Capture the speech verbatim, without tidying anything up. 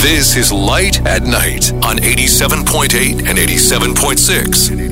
This is Light at Night on eighty-seven point eight and eighty-seven point six.